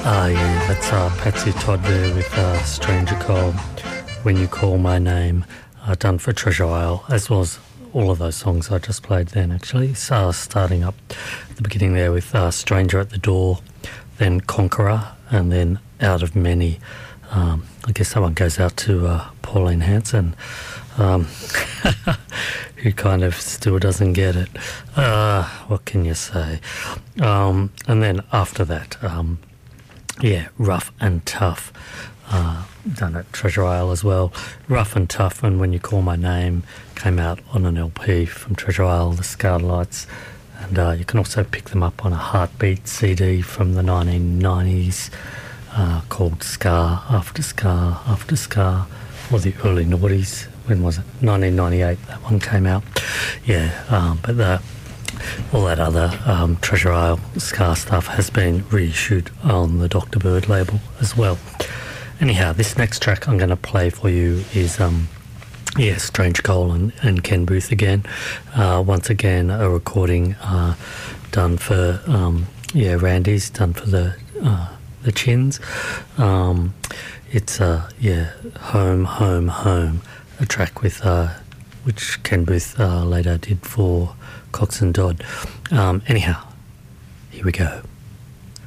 Yeah, that's Patsy Todd there with Stranger Cold, When You Call My Name, done for Treasure Isle, as well as all of those songs I just played then, actually. So starting up at the beginning there with Stranger at the Door, then Conqueror, and then Out of Many. I guess that one goes out to Pauline Hanson, who kind of still doesn't get it. What can you say? And then after that, Rough and Tough, done at Treasure Isle as well. Rough and Tough and When You Call My Name came out on an LP from Treasure Isle, the Scarlights, and you can also pick them up on a Heartbeat CD from the 1990s called Scar After Scar After Scar, or the early noughties. When was it? 1998 that one came out. But all that other Treasure Isle Scar stuff has been reissued on the Dr. Bird label as well. Anyhow, this next track I'm going to play for you is Strange Cole and Ken Booth again. Once again, a recording done for Randy's, done for the Chins. It's Home Home Home, a track with which Ken Booth later did for Cox and Dodd. Anyhow, here we go.